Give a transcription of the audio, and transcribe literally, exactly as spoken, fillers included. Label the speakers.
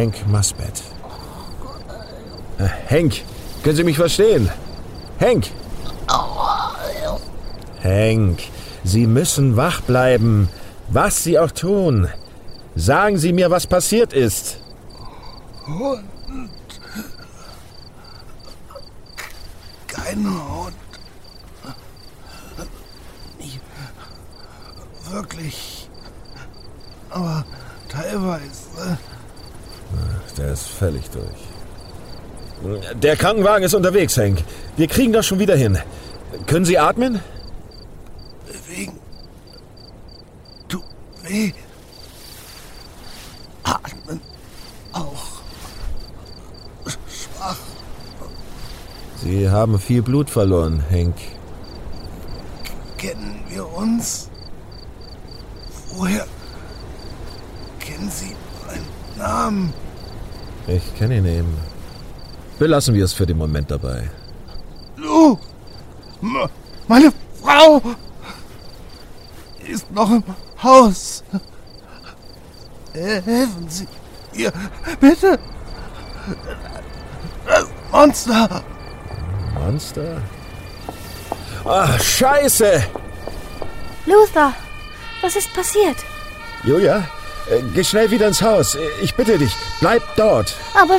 Speaker 1: Hank Musbet. Äh, Hank, können Sie mich verstehen? Hank! Hank, Sie müssen wach bleiben, was Sie auch tun. Sagen Sie mir, was passiert ist.
Speaker 2: Hund. Kein Hund. Nicht wirklich. Aber teilweise.
Speaker 1: Der ist völlig durch. Der Krankenwagen ist unterwegs, Hank. Wir kriegen das schon wieder hin. Können Sie atmen?
Speaker 2: Bewegen. Tut weh. Atmen auch. Schwach.
Speaker 1: Sie haben viel Blut verloren, Hank.
Speaker 2: Kennen wir uns? Woher kennen Sie meinen Namen?
Speaker 1: Ich kenne ihn eben. Belassen wir es für den Moment dabei.
Speaker 2: Lou! M- meine Frau ist noch im Haus. Helfen Sie ihr, bitte. Das Monster.
Speaker 1: Monster? Ach, Scheiße!
Speaker 3: Luther, was ist passiert?
Speaker 1: Julia, äh, geh schnell wieder ins Haus. Ich bitte dich, bleib dort.
Speaker 3: Aber